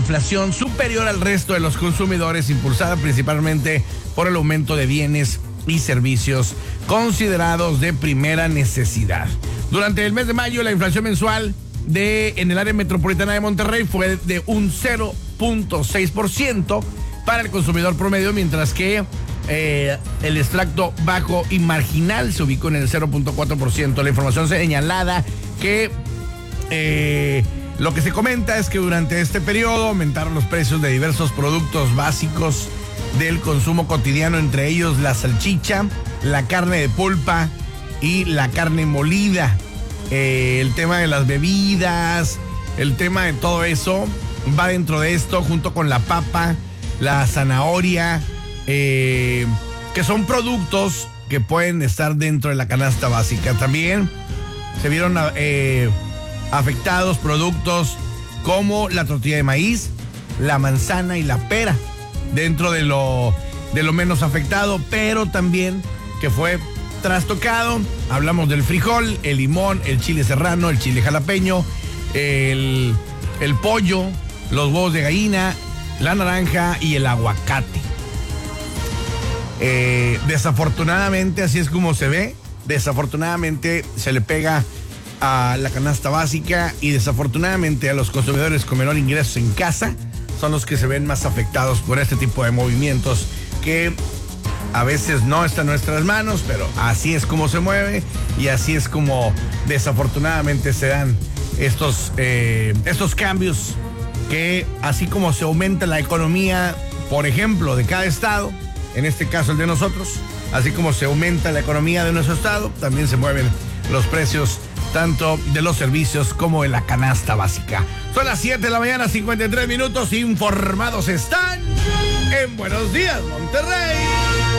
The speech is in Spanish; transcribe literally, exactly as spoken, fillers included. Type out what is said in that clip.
inflación superior al resto de los consumidores, impulsada principalmente por el aumento de bienes y servicios considerados de primera necesidad. Durante el mes de mayo, la inflación mensual de en el área metropolitana de Monterrey fue de un cero punto seis por ciento para el consumidor promedio, mientras que eh, el extracto bajo y marginal se ubicó en el cero punto cuatro por ciento. La información señalada que eh, lo que se comenta es que durante este periodo aumentaron los precios de diversos productos básicos del consumo cotidiano, entre ellos la salchicha, la carne de pulpa y la carne molida. Eh, el tema de las bebidas, el tema de todo eso va dentro de esto, junto con la papa, la zanahoria, eh, que son productos que pueden estar dentro de la canasta básica. También se vieron eh, afectados productos como la tortilla de maíz, la manzana y la pera, dentro de lo, de lo menos afectado, pero también que fue trastocado. Hablamos del frijol, el limón, el chile serrano, el chile jalapeño, el, el pollo, los huevos de gallina, la naranja y el aguacate. Eh, desafortunadamente, así es como se ve. Desafortunadamente se le pega a la canasta básica y desafortunadamente a los consumidores con menor ingresos en casa son los que se ven más afectados por este tipo de movimientos que a veces no está en nuestras manos, pero así es como se mueve y así es como desafortunadamente se dan estos, eh, estos cambios que, así como se aumenta la economía, por ejemplo, de cada estado, en este caso el de nosotros, así como se aumenta la economía de nuestro estado, también se mueven los precios tanto de los servicios como de la canasta básica. Son las siete de la mañana, cincuenta y tres minutos, informados están en Buenos Días, Monterrey.